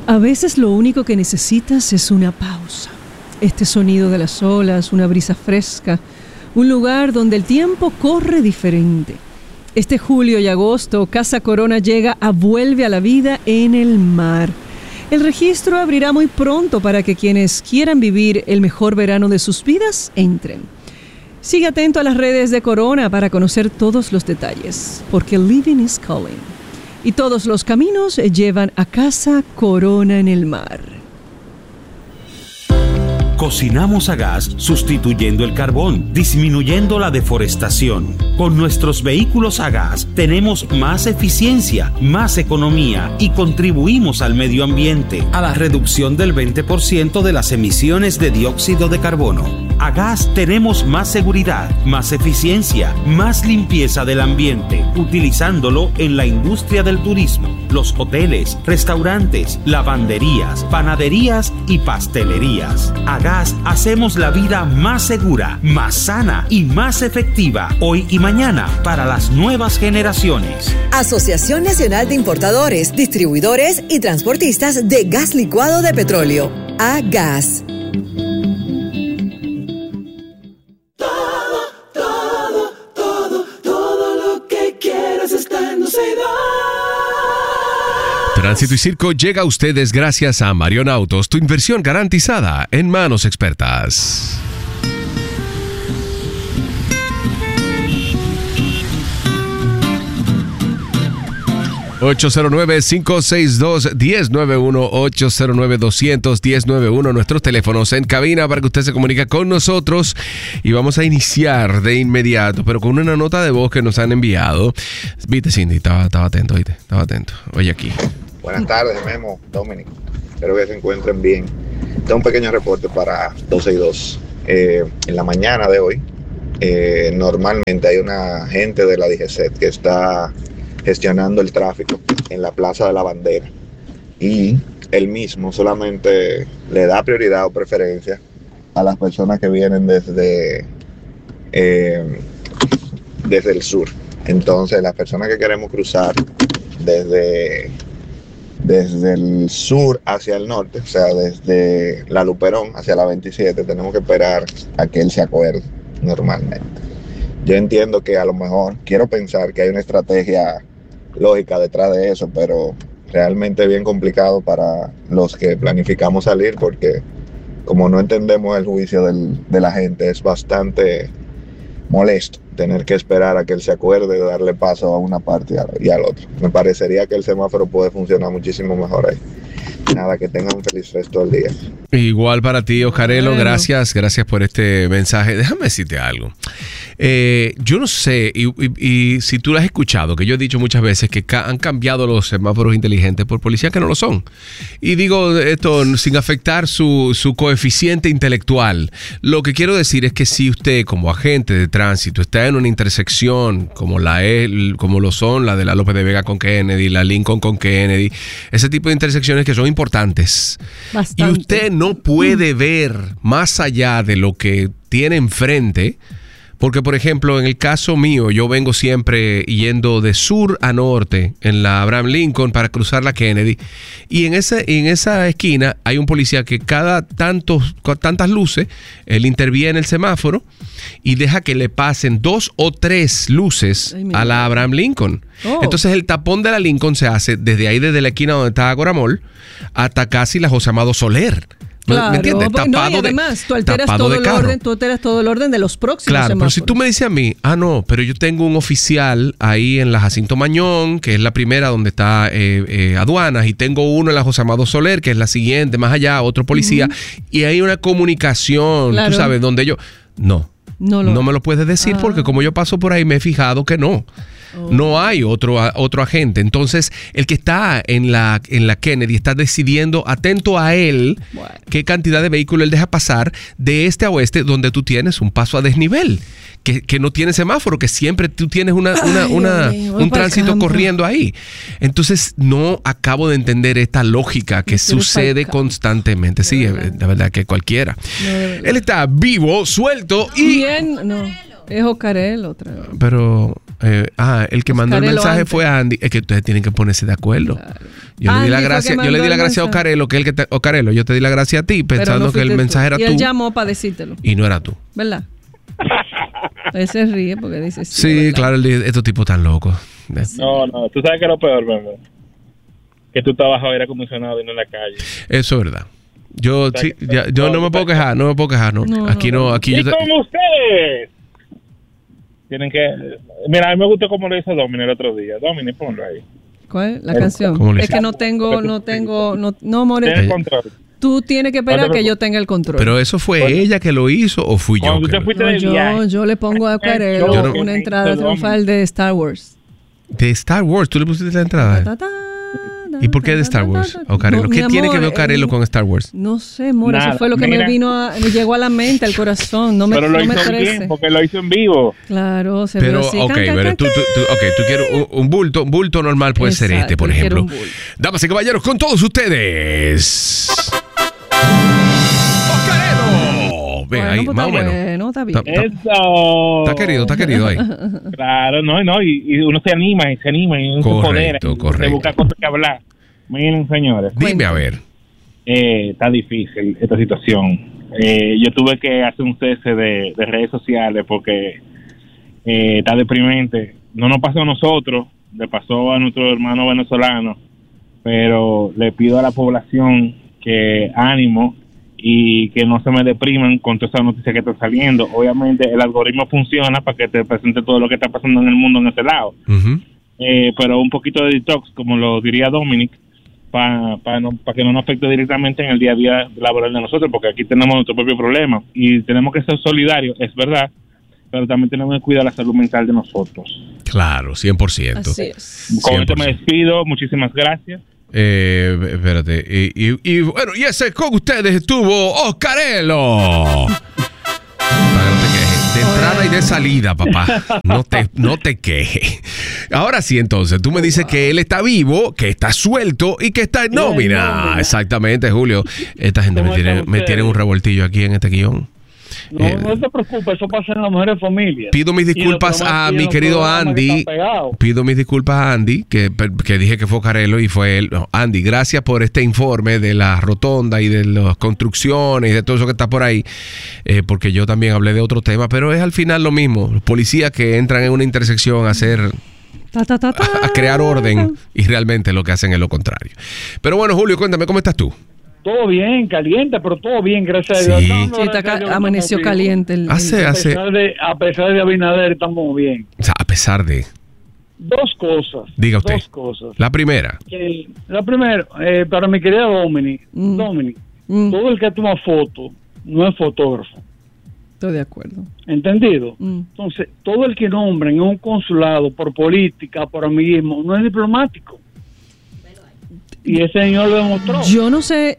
A veces lo único que necesitas es una pausa. Este sonido de las olas, una brisa fresca, un lugar donde el tiempo corre diferente. Este julio y agosto, Casa Corona vuelve a la vida en el mar. El registro abrirá muy pronto para que quienes quieran vivir el mejor verano de sus vidas entren. Sigue atento a las redes de Corona para conocer todos los detalles, porque living is calling. Y todos los caminos llevan a Casa Corona en el mar. Cocinamos a gas sustituyendo el carbón, disminuyendo la deforestación. Con nuestros vehículos a gas tenemos más eficiencia, más economía y contribuimos al medio ambiente, a la reducción del 20% de las emisiones de dióxido de carbono. A gas tenemos más seguridad, más eficiencia, más limpieza del ambiente, utilizándolo en la industria del turismo, los hoteles, restaurantes, lavanderías, panaderías y pastelerías. A gas hacemos la vida más segura, más sana y más efectiva hoy y mañana para las nuevas generaciones. Asociación Nacional de Importadores, Distribuidores y Transportistas de Gas Licuado de Petróleo. AGAS. Todo lo que quieras está en Nuceidad. Tránsito y Circo llega a ustedes gracias a Marion Autos, tu inversión garantizada en manos expertas. $809-562-1091, 809-200-1091, nuestros teléfonos en cabina para que usted se comunique con nosotros. Y vamos a iniciar de inmediato, pero con una nota de voz que nos han enviado. Viste, Cindy, estaba atento, ¿viste? Estaba atento. Oye, aquí. Buenas tardes, Memo, Dominic. Espero que se encuentren bien. Tengo un pequeño reporte para 12 y 2. En la mañana de hoy, normalmente hay una agente de la DGCET que está gestionando el tráfico en la Plaza de la Bandera. Y él mismo solamente le da prioridad o preferencia a las personas que vienen desde el sur. Entonces, las personas que queremos cruzar desde el sur hacia el norte, o sea, desde la Luperón hacia la 27, tenemos que esperar a que él se acuerde normalmente. Yo entiendo que a lo mejor, quiero pensar que hay una estrategia lógica detrás de eso, pero realmente es bien complicado para los que planificamos salir, porque como no entendemos el juicio de la gente, es bastante molesto tener que esperar a que él se acuerde de darle paso a una parte y al otro. Me parecería que el semáforo puede funcionar muchísimo mejor ahí. Nada, que tengan un feliz resto del día. Igual para ti, Oscarelo, gracias por este mensaje. Déjame decirte algo. Yo no sé, y si tú lo has escuchado, que yo he dicho muchas veces que han cambiado los semáforos inteligentes por policías que no lo son. Y digo esto sin afectar su coeficiente intelectual. Lo que quiero decir es que si usted, como agente de tránsito, está en una intersección como lo son la de la López de Vega con Kennedy, la Lincoln con Kennedy, ese tipo de intersecciones que son importantes. Bastante. Y usted no puede ver más allá de lo que tiene enfrente, porque, por ejemplo, en el caso mío, yo vengo siempre yendo de sur a norte en la Abraham Lincoln para cruzar la Kennedy, y en esa esquina hay un policía que cada tantas luces, él interviene en el semáforo y deja que le pasen 2 o 3 luces a la Abraham Lincoln. Oh. Entonces el tapón de la Lincoln se hace desde la esquina donde está Agoramol hasta casi la José Amado Soler. Claro, ¿me entiendes? Tapado y además tú alteras todo el orden de los próximos Claro, semáforos. Pero si tú me dices a mí, pero yo tengo un oficial ahí en la Jacinto Mañón, que es la primera donde está aduanas, y tengo uno en la José Amado Soler, que es la siguiente, más allá, otro policía, y hay una comunicación, claro, tú sabes, donde yo... No me lo puedes decir porque como yo paso por ahí me he fijado que no. No hay otro agente. Entonces, el que está en la Kennedy está decidiendo, atento a él, qué cantidad de vehículos él deja pasar de este a oeste, donde tú tienes un paso a desnivel, que no tiene semáforo, que siempre tú tienes un tránsito corriendo ahí. Entonces, no acabo de entender esta lógica que sucede constantemente. Sí, la verdad que cualquiera. Él está vivo, suelto y... Bien, no. Es Oscarelo otra vez. Pero El que mandó el Oscarelo mensaje antes. fue Andy. Es que ustedes tienen que ponerse de acuerdo. Claro. Yo le di la Andy fue gracia, que yo le di mandó la el gracia a mensaje. Ocarelo, que es el que Ocarelo, yo te di la gracia a ti pensando no que el fuiste mensaje era tú. Y tú. él llamó para decírtelo, Y no era tú. ¿verdad? Él se ríe porque dice Sí, ¿verdad? claro, estos tipos están locos. No, tú sabes que es lo peor, ¿verdad? Que tú estás bajo aire acondicionado y no en la calle. Eso es verdad. Yo no me puedo quejar, no. Aquí Y como ustedes tienen que... Mira, a mí me gustó como lo hizo Dominic el otro día. Dominic, ponlo ahí. ¿Cuál? La canción. ¿Cómo le Es que no, More. Tienes control. Tú tienes que esperar que yo tenga el control. Pero eso fue ella que lo hizo o fui yo. Cuando tú te fuiste de viaje. Yo le pongo a Ocarelo Yo que una me entrada hizo triunfal de Star Wars. De Star Wars, tú le pusiste la entrada. Ta, ta, ¿Y por qué de Star Wars? Ocarelo. No, ¿Qué mi tiene que amor, ver Ocarelo con Star Wars? No sé, More, Nada, eso fue lo que mira. me llegó a la mente, al corazón. No me, Pero lo no me hizo trece. bien, porque lo hizo en vivo. Claro, se Pero, ve así. ok, pero tú quieres un bulto normal puede ser Exacto, este, por yo quiero ejemplo. un bulto. Damas y caballeros, con todos ustedes. ¡Ocarelo! Ven, ahí, pues más o está menos. bueno, está bien. Eso. Está querido ahí. Claro, y uno se anima y uno se empodera. Correcto. Se busca cosas que hablar. Miren, señores. Dime a ver. Está difícil esta situación. Yo tuve que hacer un cese de redes sociales porque está deprimente. No nos pasó a nosotros, le pasó a nuestro hermano venezolano, pero le pido a la población que ánimo y que no se me depriman con todas esas noticias que están saliendo. Obviamente el algoritmo funciona para que te presente todo lo que está pasando en el mundo en ese lado. Ujú. Pero un poquito de detox, como lo diría Dominic, para que no nos afecte directamente en el día a día laboral de nosotros, porque aquí tenemos nuestro propio problema y tenemos que ser solidarios, es verdad, pero también tenemos que cuidar la salud mental de nosotros. Claro, 100%. Así es. Con esto me 100%. despido, muchísimas gracias. Espérate. Y bueno, y ese con ustedes estuvo Ocarelo. Para que no te quejes. De entrada y de salida, papá. No te quejes. Ahora sí, entonces, tú me dices que él está vivo, que está suelto y que está en nómina. Exactamente, Julio. Esta gente me tiene un revoltillo aquí en este guión. No te preocupes, eso pasa en las mujeres familias. Pido mis disculpas a mi querido Andy. Pido mis disculpas a Andy, que dije que fue Ocarelo y fue él. No, Andy, gracias por este informe de la rotonda y de las construcciones y de todo eso que está por ahí, porque yo también hablé de otro tema, pero es al final lo mismo. Los policías que entran en una intersección a hacer... a crear orden y realmente lo que hacen es lo contrario. Pero bueno, Julio, cuéntame, ¿cómo estás tú? Todo bien, caliente, pero todo bien, gracias Sí. a Dios. Sí, amaneció caliente. A pesar de Abinader estamos bien. O sea, a pesar de... Dos cosas. Diga usted. Dos cosas. La primera. La primera, para mi querida Dominic, todo el que toma foto no es fotógrafo. Estoy de acuerdo. ¿Entendido? Entonces, todo el que nombran en un consulado por política, por amiguismo, no es diplomático. Y ese señor lo demostró. Yo no sé,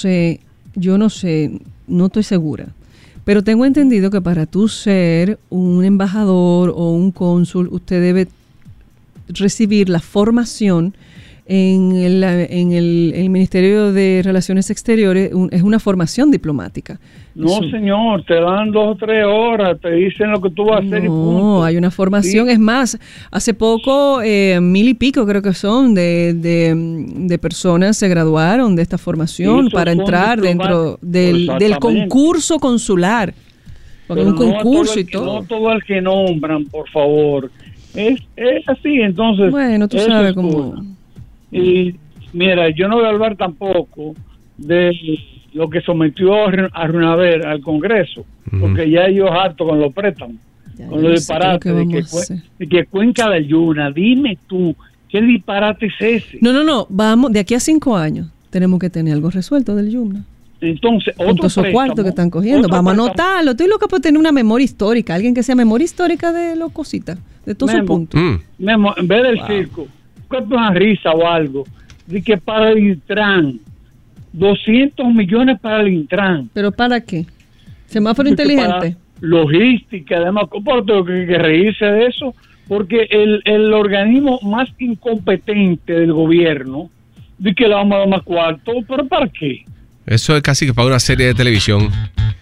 no estoy segura. Pero tengo entendido que para tú ser un embajador o un cónsul, usted debe recibir la formación en el Ministerio de Relaciones Exteriores. Es una formación diplomática. No, señor, te dan 2 o 3 horas, te dicen lo que tú vas a hacer y punto. No, hay una formación. Sí. Es más, hace poco 1000 y pico creo que son de personas se graduaron de esta formación para entrar dentro del concurso consular. Porque un concurso y todo. No todo el que nombran, por favor. Es así, entonces. Bueno, tú sabes cómo. Y mira, yo no voy a hablar tampoco de lo que sometió a Runaver al Congreso, porque ya ellos harto con los préstamos, con los disparates de que Cuenca del Yuna. Dime tú, ¿qué disparate es ese? No, vamos, de aquí a 5 años tenemos que tener algo resuelto del Yuna. Entonces, otros cuartos que están cogiendo, vamos a anotarlo. Estoy loca por tener una memoria histórica, alguien que sea memoria histórica de los cositas, de todos sus puntos. Memo, en vez del circo, buscate una risa o algo, de que para el Intran, 200 millones para el Intran. ¿Pero para qué? ¿Semáforo inteligente? Logística, además, ¿cómo tengo que reírse de eso? Porque el organismo más incompetente del gobierno, de que le vamos a dar más cuarto, ¿pero para qué? Eso es casi que para una serie de televisión.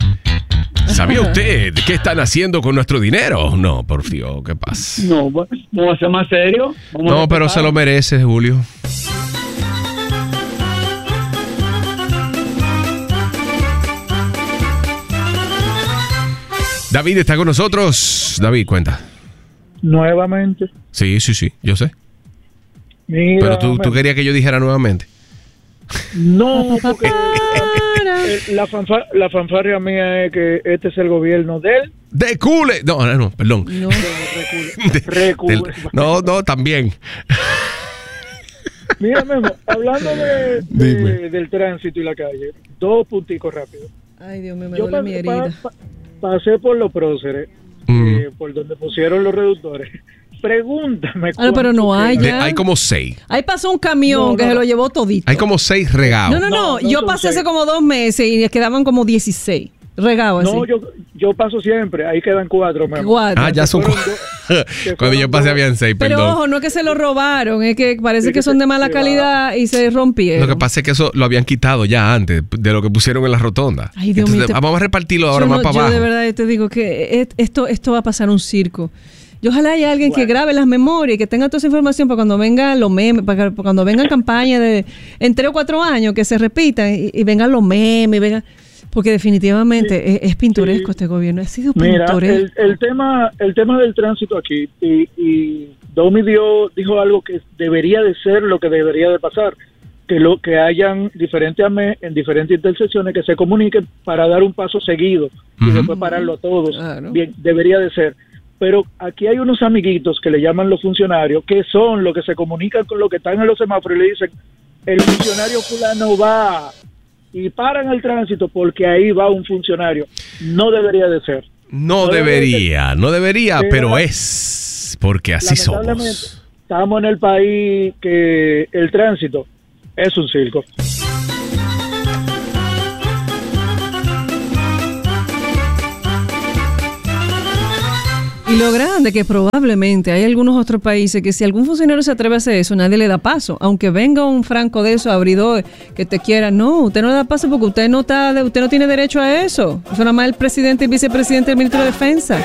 ¿Sabía usted qué están haciendo con nuestro dinero? No, por Dios, ¿qué pasa? No, Vamos a ser más serios. No, pero se lo merece, Julio. David está con nosotros. David, cuenta. Nuevamente. Sí, yo sé. Mira, pero tú querías que yo dijera nuevamente. No, porque la fanfarria mía es que este es el gobierno del... ¡De Cule! No, perdón. No, también. Mira, Memo, hablando del tránsito y la calle, 2 punticos rápidos. Ay, Dios mío, me duele mi herida. Pasé por los próceres, por donde pusieron los reductores. Pregúntame. Pero no hay ya. Hay como 6. Ahí pasó un camión que se lo llevó todito. Hay como 6 regados. No, yo pasé hace como 2 meses y quedaban como 16 regados. No, yo paso siempre. Ahí quedan 4. Ya son 4. Cuando yo pasé habían 6, pero perdón. ojo, no es que se lo robaron, es que parece que son de mala calidad y se rompieron. Lo que pasa es que eso lo habían quitado ya antes de lo que pusieron en la rotonda. Ay, Dios mío. Vamos a repartirlo ahora más para abajo. Yo de verdad te digo que esto va a pasar un circo. Y ojalá haya alguien que grabe las memorias y que tenga toda esa información para cuando vengan los memes, para cuando vengan campañas en 3 o 4 años que se repitan y vengan los memes, porque definitivamente es pintoresco este gobierno, ha sido pintoresco. Mira, el tema del tránsito aquí, y Domi dijo algo que debería de ser lo que debería de pasar, que hayan en diferentes intersecciones que se comuniquen para dar un paso seguido y después pararlo a todos. Claro. Bien, debería de ser. Pero aquí hay unos amiguitos que le llaman los funcionarios, que son los que se comunican con los que están en los semáforos y le dicen, el funcionario fulano va, y paran el tránsito porque ahí va un funcionario. No debería de ser. No debería, pero es, porque así somos. Estamos en el país que el tránsito es un circo. Y lo grande que probablemente hay algunos otros países que si algún funcionario se atreve a hacer eso, nadie le da paso. Aunque venga un franco de esos, abridor, que te quiera, no, usted no le da paso porque usted no tiene derecho a eso. Eso nada más el presidente y vicepresidente del ministro de Defensa.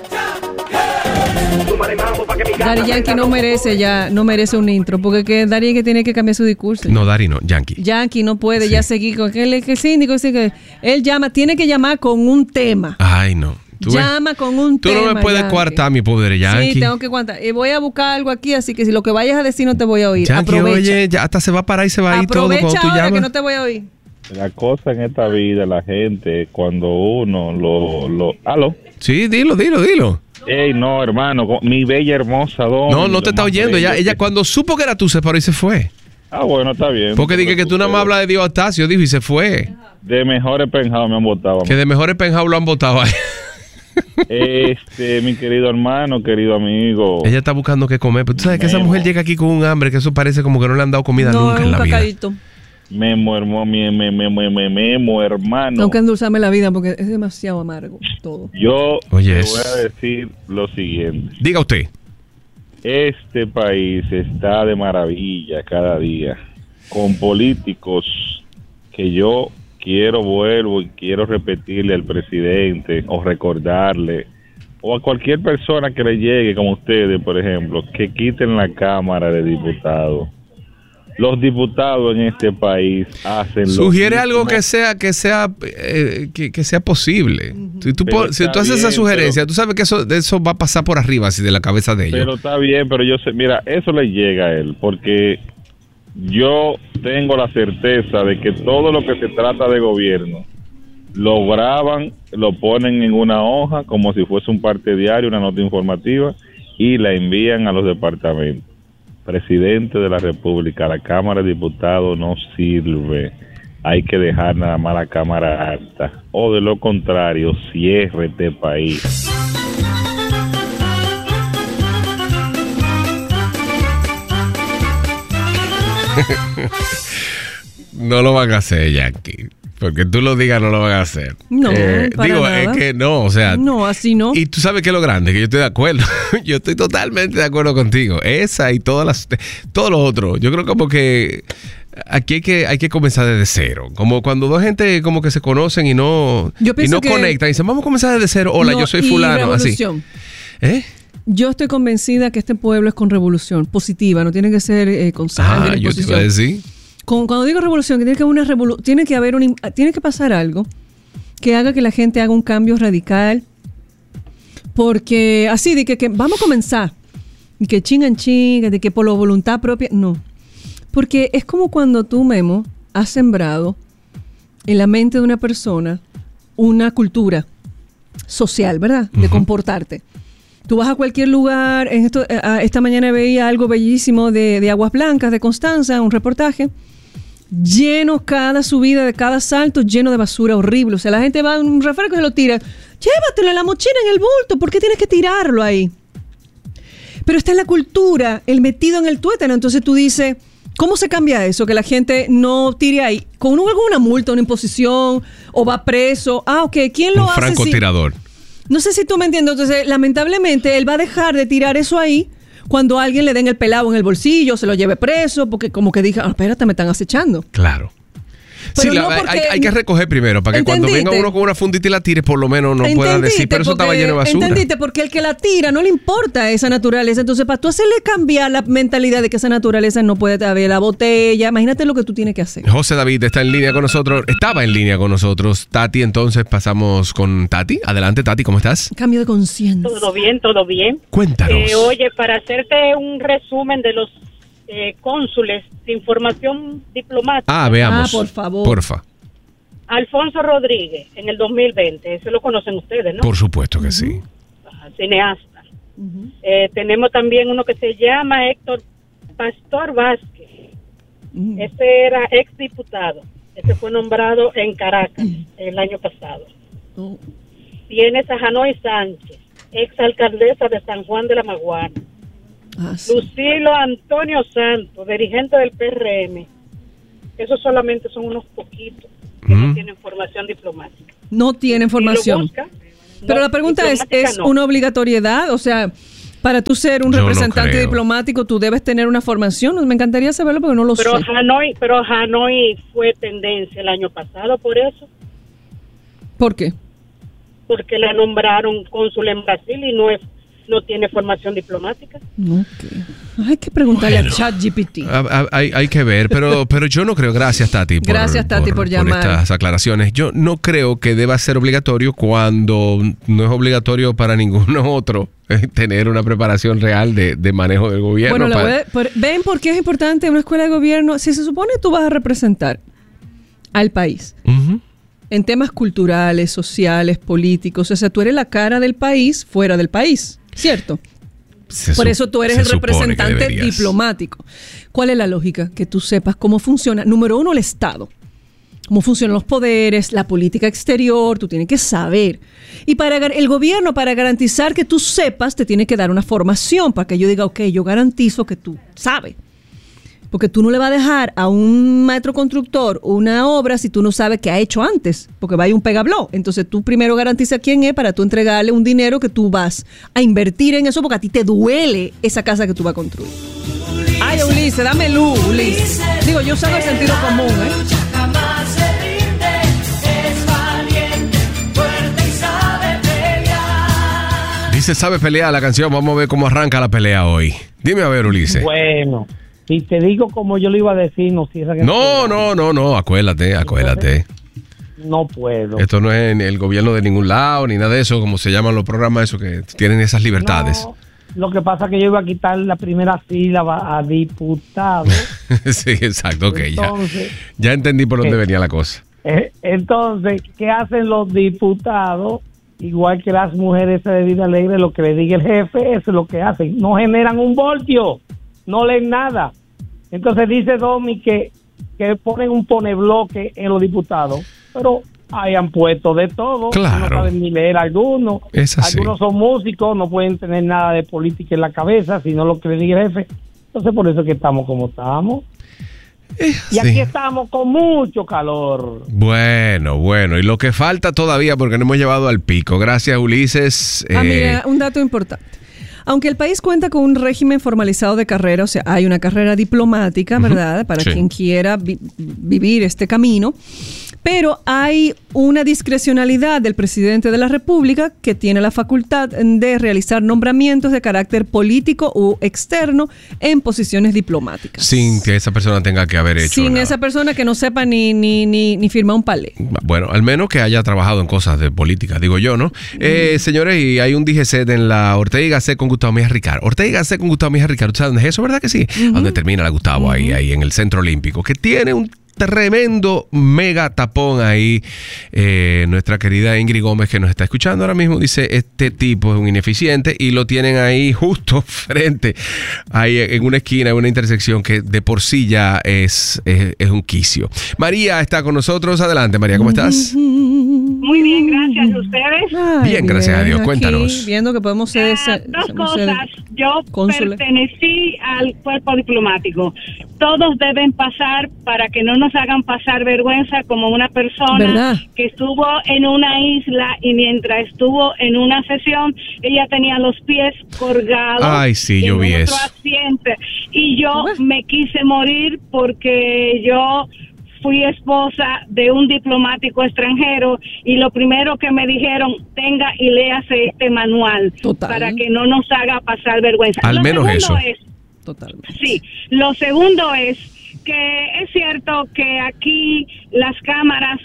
Daddy Yankee no merece un intro, porque que Daddy Yankee tiene que cambiar su discurso. No, Daddy no, Yankee. Yankee no puede ya seguir con que el síndico, que él tiene que llamar con un tema. Ay, no. Llama con un tema. Tú no me puedes coartar, mi poder Yankee. Sí, tengo que aguantar. Voy a buscar algo aquí, así que si lo que vayas a decir no te voy a oír. Yankee, aprovecha. Oye, ya hasta se va a parar y se va a ir todo cuando tú llamas. Que no te voy a oír. La cosa en esta vida, la gente, cuando uno lo... ¿Aló? Sí, dilo. Ey, no, hermano, mi bella hermosa dona. No te está oyendo. Ella cuando supo que era tú se paró y se fue. Ah, bueno, está bien. Porque dije que tú nada más hablas de Dios Octavio, dijo, y se fue. De mejores penjados me han votado. Que de mejores penjados lo han votado ahí. Mi querido hermano, querido amigo. Ella está buscando qué comer, pero tú sabes que esa mujer llega aquí con un hambre que eso parece como que no le han dado comida nunca en la vida. Memo, hermano. Tengo que endulzarme la vida porque es demasiado amargo todo. Yo te voy a decir lo siguiente. Diga usted. Este país está de maravilla cada día con políticos que yo vuelvo y quiero repetirle al presidente o recordarle o a cualquier persona que le llegue, como ustedes, por ejemplo, que quiten la Cámara de Diputados. Los diputados en este país hacen sugiere algo que sea posible. Si tú haces esa sugerencia, tú sabes que eso va a pasar por arriba así de la cabeza de ellos. Pero está bien, pero yo sé, mira, eso le llega a él porque yo tengo la certeza de que todo lo que se trata de gobierno lo graban, lo ponen en una hoja como si fuese un parte diario, una nota informativa y la envían a los departamentos. Presidente de la República, la Cámara de Diputados no sirve. Hay que dejar nada más la Cámara alta. O de lo contrario, cierre este país. No lo van a hacer, Yankee. Porque tú lo digas, no lo van a hacer. No, para nada. Es que no, o sea. No, así no. Y tú sabes que es lo grande, que yo estoy de acuerdo. Yo estoy totalmente de acuerdo contigo. Esa y todos los otros. Yo creo como que aquí hay que comenzar desde cero. Como cuando dos gente como que se conocen y no conectan. Y dicen, vamos a comenzar desde cero. Hola, yo soy fulano. Así. Yo estoy convencida que este pueblo es con revolución positiva, no tiene que ser con sangre. Yo te iba a decir. Cuando digo revolución, que tiene que pasar algo que haga que la gente haga un cambio radical, porque así de que vamos a comenzar, y que chingan, de que por la voluntad propia, no. Porque es como cuando tú, Memo, has sembrado en la mente de una persona una cultura social, ¿verdad? De comportarte. Tú vas a cualquier lugar, esta mañana veía algo bellísimo de Aguas Blancas, de Constanza, un reportaje, lleno cada subida de cada salto, lleno de basura horrible. O sea, la gente va a un refresco y se lo tira. Llévatelo en la mochila, en el bulto, ¿por qué tienes que tirarlo ahí? Pero está en la cultura, el metido en el tuétano. Entonces tú dices, ¿cómo se cambia eso? Que la gente no tire ahí. ¿Con alguna multa, una imposición? ¿O va preso? Ok, ¿quién lo hace? Un francotirador. No sé si tú me entiendes. Entonces, lamentablemente, él va a dejar de tirar eso ahí cuando alguien le den el pelado en el bolsillo, se lo lleve preso, porque como que diga, espérate, me están acechando. Claro. Sí, hay que recoger primero, para que cuando venga uno con una fundita y la tire, por lo menos no pueda decir, pero eso estaba lleno de basura. Entendiste, porque el que la tira no le importa esa naturaleza. Entonces, para tú hacerle cambiar la mentalidad de que esa naturaleza no puede haber la botella, imagínate lo que tú tienes que hacer. José David está en línea con nosotros, estaba en línea con nosotros. Tati, entonces pasamos con Tati. Adelante, Tati, ¿cómo estás? Cambio de conciencia. Todo bien. Cuéntanos. Oye, para hacerte un resumen de los cónsules de información diplomática. Veamos. Por favor. Porfa. Alfonso Rodríguez, en el 2020, eso lo conocen ustedes, ¿no? Por supuesto que sí. Cineasta. Tenemos también uno que se llama Héctor Pastor Vázquez. Ese era exdiputado. Ese fue nombrado en Caracas el año pasado. Tienes a Hanoi Sánchez, exalcaldesa de San Juan de la Maguana. Sí. Lucilo Antonio Santos, dirigente del PRM. Esos solamente son unos poquitos que no tienen formación diplomática. No tienen formación. Pero la pregunta ¿es una obligatoriedad? O sea, para tú ser un representante diplomático, tú debes tener una formación. Me encantaría saberlo porque no lo sé. Pero Hanoi fue tendencia el año pasado por eso. ¿Por qué? Porque la nombraron cónsul en Brasil y no tiene formación diplomática. Hay que preguntarle a ChatGPT. Hay que ver, pero yo no creo. Gracias, Tati. Gracias, Tati, por llamar. Por estas aclaraciones. Yo no creo que deba ser obligatorio cuando no es obligatorio para ninguno otro tener una preparación real de manejo del gobierno. Bueno, ven por qué es importante una escuela de gobierno. Si se supone tú vas a representar al país en temas culturales, sociales, políticos, o sea, tú eres la cara del país fuera del país. ¿Cierto? Por eso tú eres el representante diplomático. ¿Cuál es la lógica? Que tú sepas cómo funciona, número uno, el Estado. Cómo funcionan los poderes, la política exterior, tú tienes que saber. Y para el gobierno, para garantizar que tú sepas, te tiene que dar una formación para que yo diga, yo garantizo que tú sabes. Porque tú no le vas a dejar a un maestro constructor una obra si tú no sabes qué ha hecho antes, porque va a ir un pegabló. Entonces tú primero garantiza quién es para tú entregarle un dinero que tú vas a invertir en eso, porque a ti te duele esa casa que tú vas a construir. Ay, Ulises, dame luz, Ulises. Digo, yo salgo el sentido común, Dice, sabe pelear la canción, vamos a ver cómo arranca la pelea hoy. Dime a ver, Ulises. Bueno. Si te digo como yo lo iba a decir, no cierra. No, acuérdate. No puedo. Esto no es el gobierno de ningún lado, ni nada de eso, como se llaman los programas, eso que tienen esas libertades. No, lo que pasa es que yo iba a quitar la primera sílaba a diputado. Sí, exacto, ok, entonces, ya entendí por dónde venía la cosa. Entonces, ¿qué hacen los diputados? Igual que las mujeres de vida alegre, lo que le diga el jefe, eso es lo que hacen. No generan un voltio. No leen nada. Entonces dice Domi que ponen un ponebloque en los diputados, pero hayan puesto de todo. Claro. No saben ni leer algunos. Algunos son músicos, no pueden tener nada de política en la cabeza, sino lo que le diga el jefe. Entonces por eso es que estamos como estamos. Y aquí estamos con mucho calor. Bueno, y lo que falta todavía porque no hemos llevado al pico. Gracias, Ulises. Mira, un dato importante. Aunque el país cuenta con un régimen formalizado de carrera, o sea, hay una carrera diplomática, ¿verdad? Para quien quiera vivir este camino, pero hay una discrecionalidad del presidente de la República que tiene la facultad de realizar nombramientos de carácter político u externo en posiciones diplomáticas. Sin que esa persona tenga que haber hecho Sin nada. esa persona que no sepa ni firmar un palé. Bueno, al menos que haya trabajado en cosas de política, digo yo, ¿no? Señores, y hay un DGC en la Ortega y Gasset con Gustavo Mejía Ricard. Ortega y Gasset con Gustavo Mejía Ricard. ¿Tú sabes dónde es eso, verdad que sí? Donde termina la Gustavo, ahí en el Centro Olímpico, que tiene un tremendo mega tapón ahí. Nuestra querida Ingrid Gómez, que nos está escuchando ahora mismo, dice: este tipo es un ineficiente, y lo tienen ahí justo frente, ahí en una esquina, en una intersección que de por sí ya es un quicio. María está con nosotros. Adelante, María, ¿cómo estás? Muy bien, gracias. ¿Y ustedes? Bien, gracias a Dios. Aquí, Cuéntanos. viendo que podemos ser dos cosas. Yo pertenecí al cuerpo diplomático. Todos deben pasar para que no nos hagan pasar vergüenza, como una persona ¿verdad? Que estuvo en una isla y mientras estuvo en una sesión, ella tenía los pies colgados. Ay, sí, yo vi eso. Asiente, y yo me quise morir porque yo fui esposa de un diplomático extranjero y lo primero que me dijeron: tenga y léase este manual. Total. Para que no nos haga pasar vergüenza. Al menos eso. Totalmente. Sí, lo segundo es que es cierto que aquí las cámaras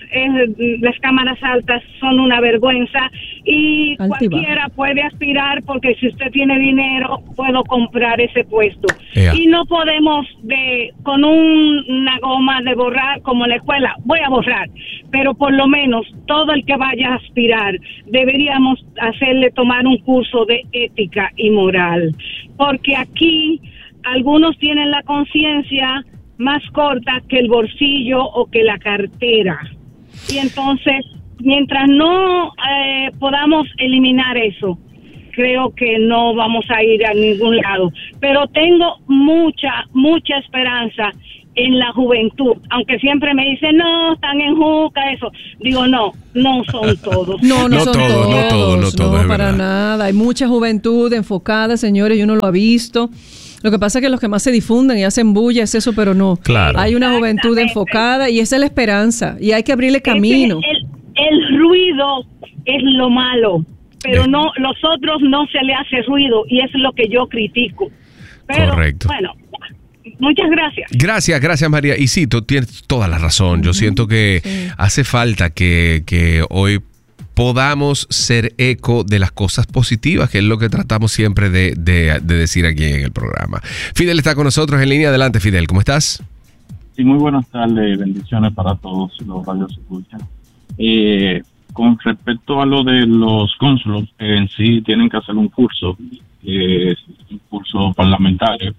altas son una vergüenza y cualquiera puede aspirar, porque si usted tiene dinero puedo comprar ese puesto. Y no podemos con una goma de borrar, como en la escuela, voy a borrar, pero por lo menos todo el que vaya a aspirar deberíamos hacerle tomar un curso de ética y moral, porque aquí algunos tienen la conciencia más corta que el bolsillo o que la cartera. Y entonces, mientras no podamos eliminar eso, creo que no vamos a ir a ningún lado. Pero tengo mucha esperanza en la juventud, aunque siempre me dicen: no, están en juca, eso. Digo, no son todos. No son todos. No, para nada. Hay mucha juventud enfocada, señores, y uno lo ha visto. Lo que pasa es que los que más se difunden y hacen bulla es eso, pero no. Claro. Hay una juventud enfocada y esa es la esperanza. Y hay que abrirle camino. El ruido es lo malo, pero no, los otros no se le hace ruido, y es lo que yo critico. Pero, correcto. Bueno, muchas gracias. Gracias María. Y sí, tú tienes toda la razón. Yo siento que hace falta que hoy podamos ser eco de las cosas positivas, que es lo que tratamos siempre de decir aquí en el programa. Fidel está con nosotros en línea. Adelante, Fidel, ¿cómo estás? Sí, muy buenas tardes, bendiciones para todos los radios escuchan. Con respecto a lo de los cónsulos, en sí tienen que hacer un curso parlamentario,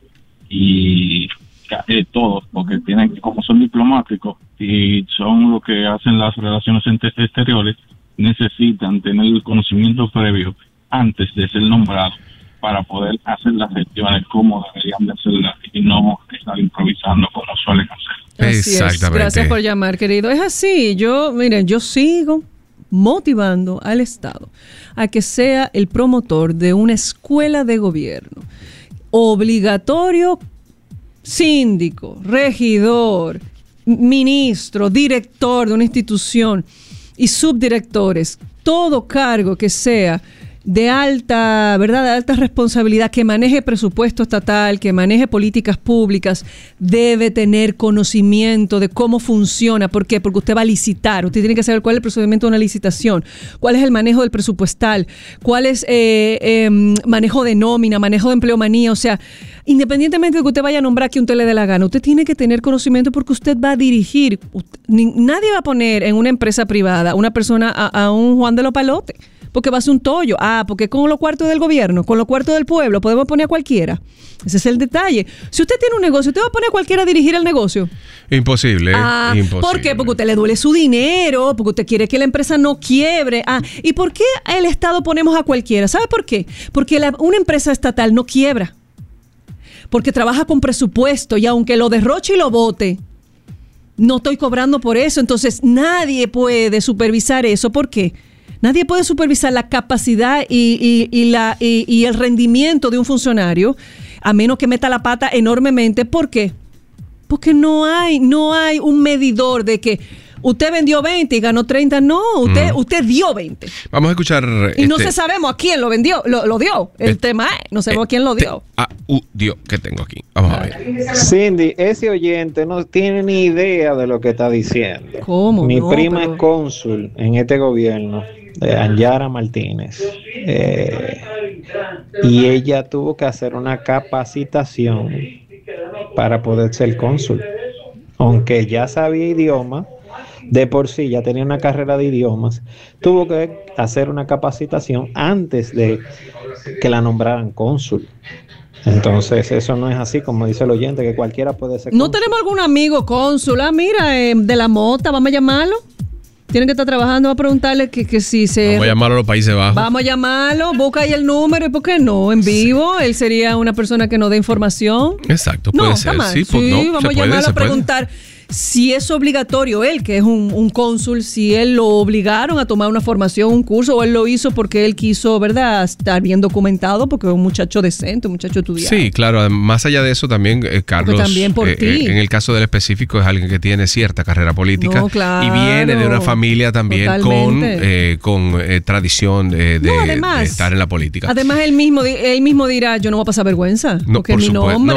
y todos, porque tienen, como son diplomáticos y son lo que hacen las relaciones exteriores, necesitan tener el conocimiento previo antes de ser nombrados para poder hacer las gestiones como deberían de hacerlas y no estar improvisando como suelen hacer. Exactamente. Gracias por llamar, querido. Es así. Yo sigo motivando al Estado a que sea el promotor de una escuela de gobierno obligatorio. Síndico, regidor, ministro, director de una institución y subdirectores, todo cargo que sea de alta, ¿verdad?, de alta responsabilidad, que maneje presupuesto estatal, que maneje políticas públicas, debe tener conocimiento de cómo funciona. ¿Por qué? Porque usted va a licitar, usted tiene que saber cuál es el procedimiento de una licitación, cuál es el manejo del presupuestal, cuál es manejo de nómina, manejo de empleomanía. O sea, independientemente de que usted vaya a nombrar que usted le dé la gana, usted tiene que tener conocimiento, porque usted va a dirigir. Nadie va a poner en una empresa privada una persona a un Juan de los Palotes, porque va a ser un tollo. Porque con los cuartos del gobierno, con los cuartos del pueblo, podemos poner a cualquiera. Ese es el detalle. Si usted tiene un negocio, ¿usted va a poner a cualquiera a dirigir el negocio? Imposible. Imposible. ¿Por qué? Porque a usted le duele su dinero, porque usted quiere que la empresa no quiebre. ¿Y por qué el Estado ponemos a cualquiera? ¿Sabe por qué? Porque una empresa estatal no quiebra, porque trabaja con presupuesto, y aunque lo derroche y lo bote, no estoy cobrando por eso. Entonces nadie puede supervisar eso. ¿Por qué? Nadie puede supervisar la capacidad y el rendimiento de un funcionario, a menos que meta la pata enormemente. ¿Por qué? Porque no hay un medidor de que, usted vendió 20 y ganó 30. No, usted dio 20. Vamos a escuchar. Y no se sabemos a quién lo vendió, lo dio. El tema es, no sabemos a quién lo dio. Dio, ¿qué tengo aquí? Vamos a ver. Cindy, ese oyente no tiene ni idea de lo que está diciendo. ¿Cómo? Mi prima es cónsul en este gobierno, Anyara Martínez. Y ella tuvo que hacer una capacitación para poder ser cónsul. Aunque ya sabía idioma, de por sí ya tenía una carrera de idiomas, tuvo que hacer una capacitación antes de que la nombraran cónsul. Entonces eso no es así como dice el oyente, que cualquiera puede ser cónsul. ¿No tenemos algún amigo cónsul? Mira, de la Mota, vamos a llamarlo. Tienen que estar trabajando, va a preguntarle que si se... Vamos a llamarlo a los Países Bajos. Vamos a llamarlo, busca ahí el número, ¿y por qué no? En vivo, él sería una persona que nos dé información. Exacto, puede ser. Sí, vamos a llamarlo a preguntar si es obligatorio él, que es un cónsul, si él lo obligaron a tomar una formación, un curso, o él lo hizo porque él quiso, ¿verdad?, estar bien documentado, porque es un muchacho decente, un muchacho estudiado. Sí, claro. Más allá de eso también, Carlos, también por ti. En el caso del específico es alguien que tiene cierta carrera política y viene de una familia también con tradición de estar en la política. Además, él mismo dirá, yo no voy a pasar vergüenza, porque mi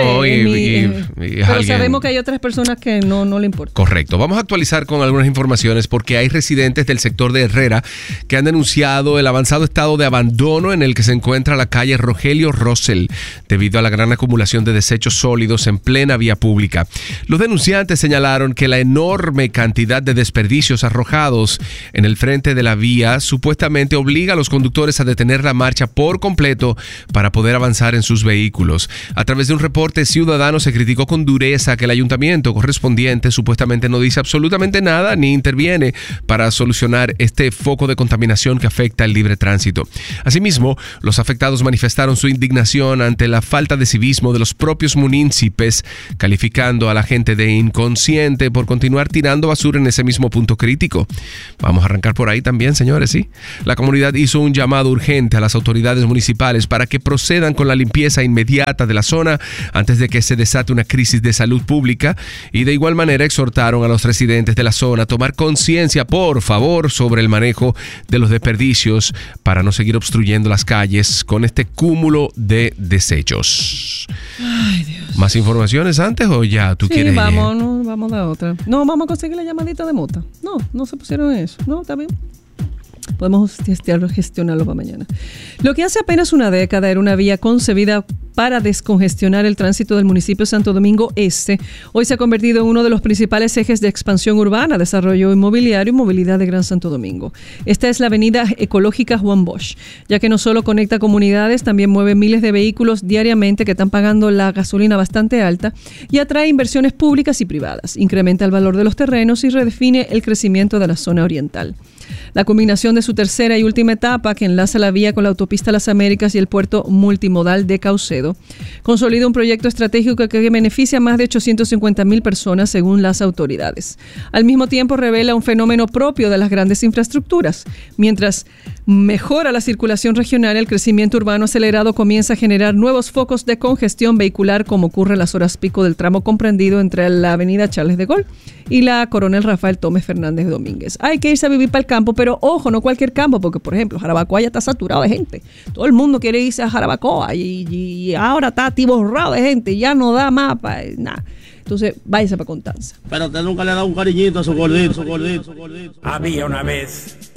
nombre pero sabemos que hay otras personas que no le importa. Correcto. Vamos a actualizar con algunas informaciones porque hay residentes del sector de Herrera que han denunciado el avanzado estado de abandono en el que se encuentra la calle Rogelio Rosell debido a la gran acumulación de desechos sólidos en plena vía pública. Los denunciantes señalaron que la enorme cantidad de desperdicios arrojados en el frente de la vía supuestamente obliga a los conductores a detener la marcha por completo para poder avanzar en sus vehículos. A través de un reporte ciudadano se criticó con dureza que el ayuntamiento correspondiente supuestamente no dice absolutamente nada ni interviene para solucionar este foco de contaminación que afecta el libre tránsito. Asimismo, los afectados manifestaron su indignación ante la falta de civismo de los propios municipios, calificando a la gente de inconsciente por continuar tirando basura en ese mismo punto crítico. Vamos a arrancar por ahí también, señores, ¿sí? La comunidad hizo un llamado urgente a las autoridades municipales para que procedan con la limpieza inmediata de la zona antes de que se desate una crisis de salud pública, y de igual manera exhortaron a los residentes de la zona a tomar conciencia, por favor, sobre el manejo de los desperdicios para no seguir obstruyendo las calles con este cúmulo de desechos. Ay, Dios. ¿Más informaciones antes o ya tú quieres? Vamos a otra. No, vamos a conseguir la llamadita de Mota. No se pusieron eso. No, está bien. Podemos gestionarlo para mañana. Lo que hace apenas una década era una vía concebida para descongestionar el tránsito del municipio de Santo Domingo Este, hoy se ha convertido en uno de los principales ejes de expansión urbana, desarrollo inmobiliario y movilidad de Gran Santo Domingo. Esta es la avenida ecológica Juan Bosch, ya que no solo conecta comunidades, también mueve miles de vehículos diariamente que están pagando la gasolina bastante alta y atrae inversiones públicas y privadas, incrementa el valor de los terrenos y redefine el crecimiento de la zona oriental. La combinación de su tercera y última etapa, que enlaza la vía con la autopista Las Américas y el puerto multimodal de Caucedo, consolida un proyecto estratégico que beneficia a más de 850,000 personas según las autoridades. Al mismo tiempo revela un fenómeno propio de las grandes infraestructuras. Mientras mejora la circulación regional, el crecimiento urbano acelerado comienza a generar nuevos focos de congestión vehicular, como ocurre en las horas pico del tramo comprendido entre la avenida Charles de Gaulle y la Coronel Rafael Tómez Fernández Domínguez. Hay que irse a vivir para el campo, pero ojo, no cualquier campo, porque por ejemplo Jarabacoa ya está saturado de gente. Todo el mundo quiere irse a Jarabacoa y ahora está atiborrado de gente, ya no da más para nada. Entonces, váyase para Constanza. Pero usted nunca le ha dado un cariñito a su gordito, Había una vez